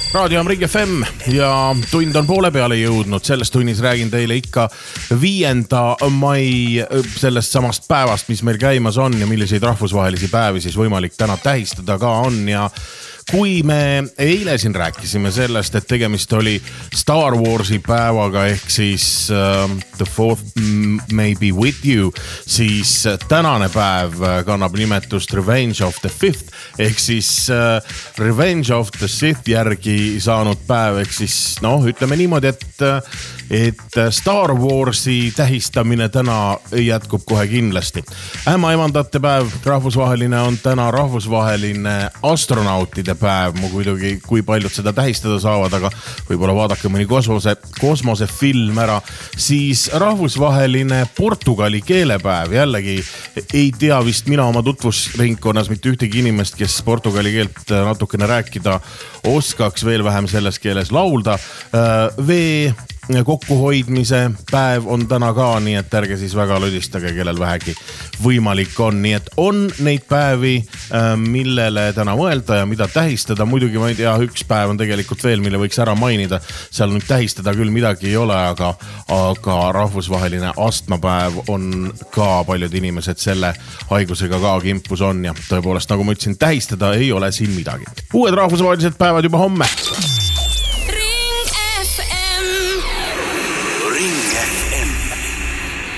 Raadio on Ring FM ja tund on poole peale jõudnud. Selles tunnis räägin teile ikka 5. mai sellest samast päevast, mis meil käimas on ja milliseid rahvusvahelisi päevi siis võimalik täna tähistada ka on. Ja kui me eile siin rääkisime sellest, et tegemist oli Star Warsi päevaga ehk siis The Fourth May Be With You, siis tänane päev kannab nimetust Revenge of the Fifth ehk siis Revenge of the Sith järgi saanud päev ehk siis ütleme niimoodi, et Star Warsi tähistamine täna jätkub kohe kindlasti. Ämmaemandate päev rahvusvaheline on täna rahvusvaheline astronautide päev. Mu kuidagi, kui paljud seda tähistada saavad, aga võib-olla vaadake mõni kosmosefilm ära. Siis rahvusvaheline portugali keelepäev. Jällegi ei tea vist mina oma tutvusringkonnas mitte ühtegi inimest, kes portugali keelt natukene rääkida oskaks, veel vähem selles keeles laulda. Vee kokkuhoidmise päev on täna ka, nii et ärge siis väga lõdistage, kellel vähegi võimalik on. Nii et on neid päevi, millele täna mõelda ja mida tähistada. Muidugi ma ei tea, üks päev on tegelikult veel, mille võiks ära mainida. Seal nüüd tähistada küll midagi ei ole, aga rahvusvaheline astmapäev on ka paljud inimesed selle haigusega ka kimpus on ja tõepoolest, nagu ma ütlesin, tähistada ei ole siin midagi. Uued rahvusvahelised päevad juba homme.